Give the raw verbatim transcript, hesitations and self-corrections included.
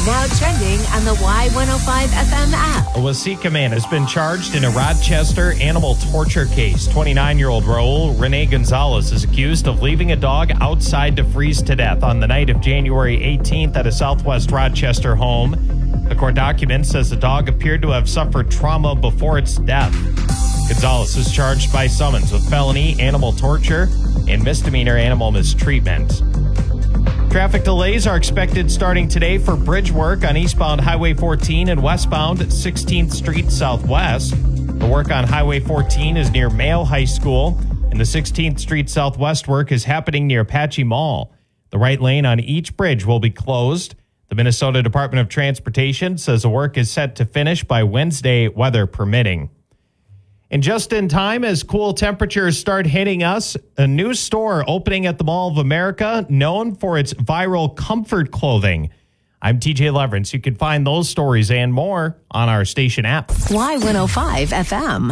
Now trending on the Y one oh five F M app. A Waseca man has been charged in a Rochester animal torture case. twenty-nine-year-old Raul Rene Gonzalez is accused of leaving a dog outside to freeze to death on the night of January eighteenth at a Southwest Rochester home. The court document says the dog appeared to have suffered trauma before its death. Gonzalez is charged by summons with felony animal torture and misdemeanor animal mistreatment. Traffic delays are expected starting today for bridge work on eastbound Highway fourteen and westbound sixteenth Street Southwest. The work on Highway fourteen is near Mayo High School, and the sixteenth Street Southwest work is happening near Apache Mall. The right lane on each bridge will be closed. The Minnesota Department of Transportation says the work is set to finish by Wednesday, weather permitting. And just in time as cool temperatures start hitting us, a new store opening at the Mall of America known for its viral comfort clothing. I'm T J Leverance. You can find those stories and more on our station app. Y one oh five F M.